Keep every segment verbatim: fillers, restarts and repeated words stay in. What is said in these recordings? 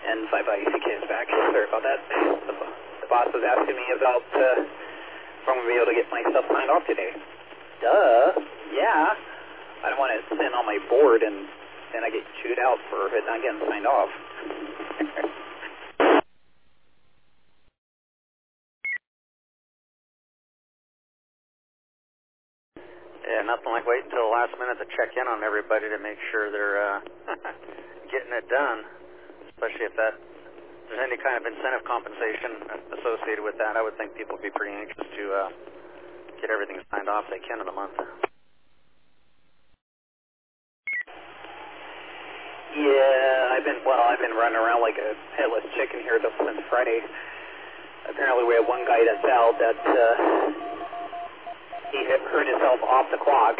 N five I C K is back. Sorry about that. The, the boss was asking me about uh, if I'm going to be able to get my stuff signed off today. Duh. Yeah. I don't want to send on my board and then I get chewed out for it not getting signed off. Yeah, nothing like waiting until the last minute to check in on everybody to make sure they're uh, getting it done, especially if that if there's any kind of incentive compensation associated with that. I would think people would be pretty anxious to uh, get everything signed off they can in the month. Yeah, I've been, well, I've been running around like a headless chicken here since Friday. Apparently we have one guy that's out that uh, he had hurt himself off the clock.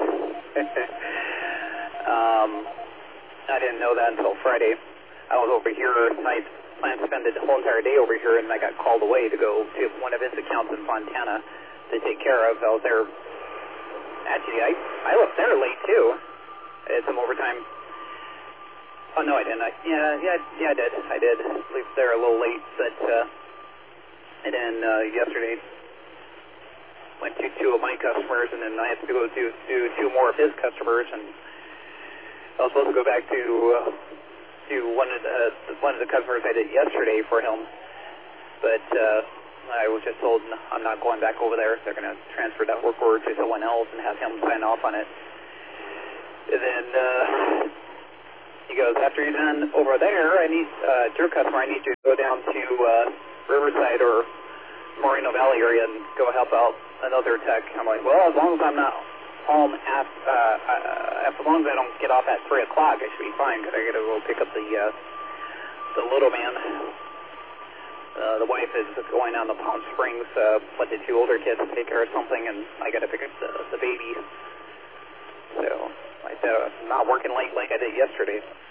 um, I didn't know that until Friday. I was over here, I planned to spend the whole entire day over here, and I got called away to go to one of his accounts in Fontana to take care of. I was there, actually, I, I left there late too. I had some overtime. Oh, no, I didn't. I, yeah, yeah, yeah, I did. I did leave there a little late, but, uh, and then uh, yesterday went to two of my customers, and then I had to go to do two more of his customers, and I was supposed to go back to uh, to one of the one of the customers I did yesterday for him, but uh, I was just told I'm not going back over there. They're going to transfer that work order to someone else and have him sign off on it. And then uh, he goes, after you're done over there, I need uh, your customer. I need you to go down to uh, Riverside or Moreno Valley area and go help out another tech. I'm like, well, as long as I'm not home at, uh, uh, as long as I don't get off at three o'clock, I should be fine, because I got to go pick up the, uh, the little man. Uh, the wife is going down to Palm Springs, uh, let the two older kids take care of something, and I got to pick up the, the baby. So, I said, I'm not working late like I did yesterday.